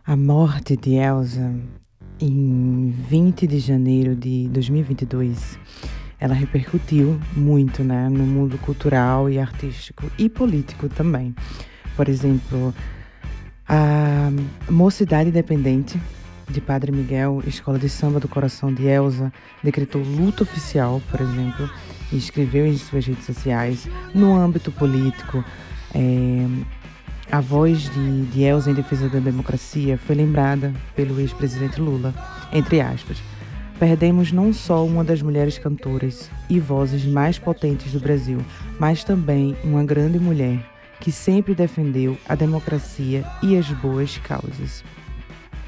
A morte de Elsa, em 20 de janeiro de 2022, ela repercutiu muito, né, no mundo cultural e artístico e político também. Por exemplo, a Mocidade Independente de Padre Miguel, Escola de Samba do Coração de Elsa, decretou luto oficial, por exemplo, e escreveu em suas redes sociais. No âmbito político, a voz de Elsa em defesa da democracia foi lembrada pelo ex-presidente Lula, entre aspas. Perdemos não só uma das mulheres cantoras e vozes mais potentes do Brasil, mas também uma grande mulher que sempre defendeu a democracia e as boas causas.